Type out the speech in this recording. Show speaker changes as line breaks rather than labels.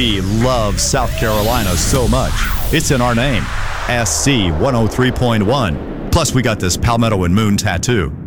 We love South Carolina so much. It's in our name. SC 103.1. Plus, we got this Palmetto and Moon tattoo.